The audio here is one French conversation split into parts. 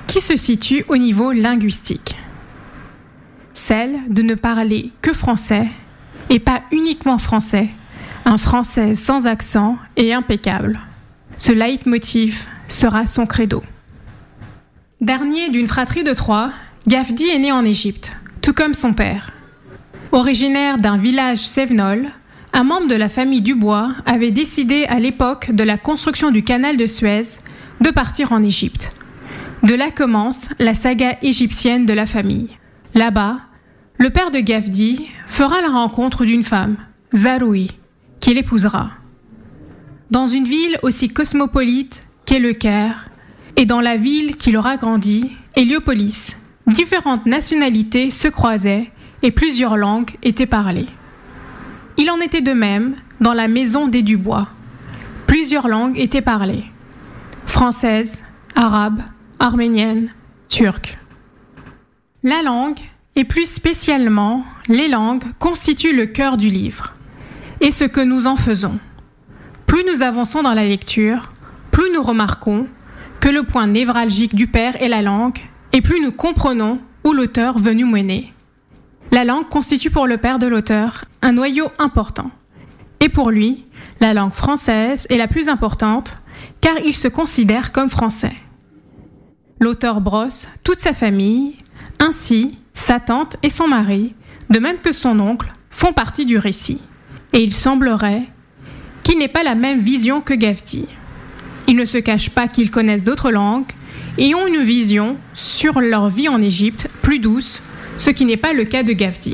qui se situe au niveau linguistique. Celle de ne parler que français, et pas uniquement français, un français sans accent et impeccable. Ce leitmotiv sera son credo. Dernier d'une fratrie de 3, Gafdi est né en Égypte, tout comme son père. Originaire d'un village cévenol, un membre de la famille Dubois avait décidé à l'époque de la construction du canal de Suez de partir en Égypte. De là commence la saga égyptienne de la famille. Là-bas, le père de Gafdi fera la rencontre d'une femme, Zaroui, qui l'épousera. Dans une ville aussi cosmopolite qu'est le Caire, et dans la ville qui l'aura grandi, Héliopolis, différentes nationalités se croisaient et plusieurs langues étaient parlées. Il en était de même dans la maison des Dubois. Plusieurs langues étaient parlées. Française, arabe, arménienne, turque. La langue, et plus spécialement les langues, constituent le cœur du livre, et ce que nous en faisons. Plus nous avançons dans la lecture, plus nous remarquons que le point névralgique du père est la langue, et plus nous comprenons où l'auteur veut nous mener. La langue constitue pour le père de l'auteur un noyau important. Et pour lui, la langue française est la plus importante, car il se considère comme français. L'auteur brosse toute sa famille, ainsi sa tante et son mari, de même que son oncle, font partie du récit. Et il semblerait qu'il n'ait pas la même vision que Gafdi. Ils ne se cachent pas qu'ils connaissent d'autres langues et ont une vision sur leur vie en Égypte plus douce, ce qui n'est pas le cas de Gafdi.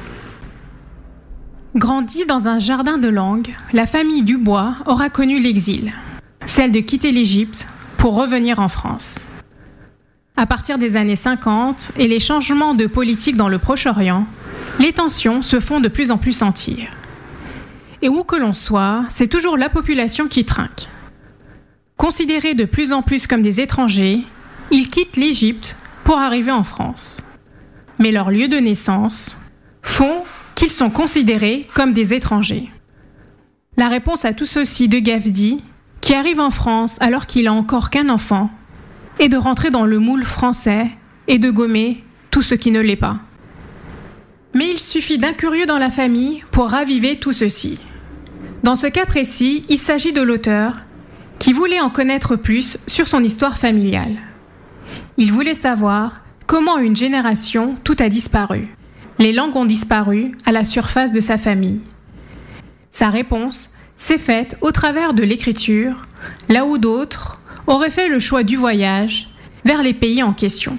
Grandie dans un jardin de langues, la famille Dubois aura connu l'exil, celle de quitter l'Égypte pour revenir en France. À partir des années 50 et les changements de politique dans le Proche-Orient, les tensions se font de plus en plus sentir. Et où que l'on soit, c'est toujours la population qui trinque. Considérés de plus en plus comme des étrangers, ils quittent l'Égypte pour arriver en France. Mais leur lieu de naissance font qu'ils sont considérés comme des étrangers. La réponse à tout ceci de Gafdi, qui arrive en France alors qu'il a encore qu'un enfant, est de rentrer dans le moule français et de gommer tout ce qui ne l'est pas. Mais il suffit d'un curieux dans la famille pour raviver tout ceci. Dans ce cas précis, il s'agit de l'auteur qui voulait en connaître plus sur son histoire familiale. Il voulait savoir comment une génération tout a disparu. Les langues ont disparu à la surface de sa famille. Sa réponse s'est faite au travers de l'écriture, là où d'autres auraient fait le choix du voyage vers les pays en question.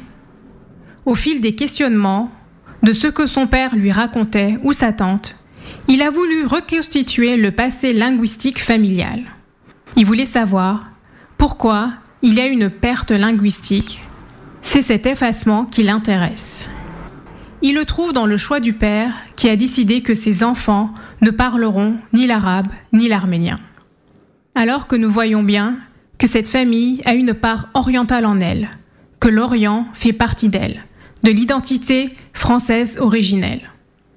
Au fil des questionnements, de ce que son père lui racontait ou sa tante, il a voulu reconstituer le passé linguistique familial. Il voulait savoir pourquoi il y a une perte linguistique. C'est cet effacement qui l'intéresse. Il le trouve dans le choix du père qui a décidé que ses enfants ne parleront ni l'arabe ni l'arménien. Alors que nous voyons bien que cette famille a une part orientale en elle, que l'Orient fait partie d'elle, de l'identité française originelle.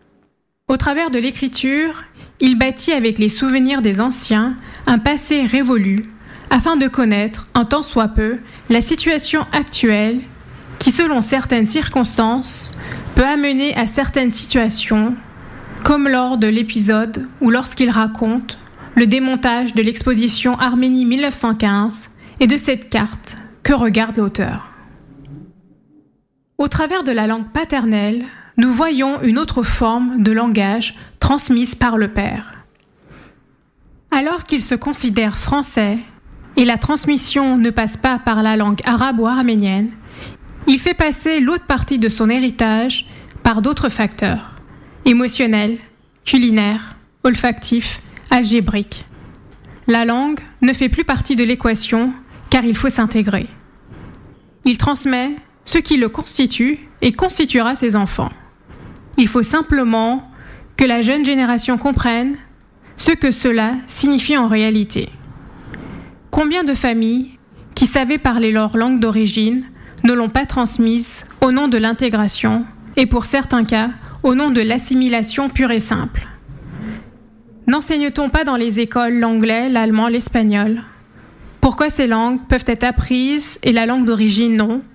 Au travers de l'écriture, il bâtit avec les souvenirs des anciens un passé révolu afin de connaître, un tant soit peu, la situation actuelle qui, selon certaines circonstances, peut amener à certaines situations, comme lors de l'épisode où lorsqu'il raconte le démontage de l'exposition Arménie 1915 et de cette carte que regarde l'auteur. Au travers de la langue paternelle, nous voyons une autre forme de langage transmise par le père. Alors qu'il se considère français et la transmission ne passe pas par la langue arabe ou arménienne, il fait passer l'autre partie de son héritage par d'autres facteurs, émotionnels, culinaires, olfactifs, algébriques. La langue ne fait plus partie de l'équation car il faut s'intégrer. Il transmet ce qui le constitue et constituera ses enfants. Il faut simplement que la jeune génération comprenne ce que cela signifie en réalité. Combien de familles qui savaient parler leur langue d'origine ne l'ont pas transmise au nom de l'intégration et pour certains cas au nom de l'assimilation pure et simple. N'enseigne-t-on pas dans les écoles l'anglais, l'allemand, l'espagnol ? Pourquoi ces langues peuvent être apprises et la langue d'origine non ?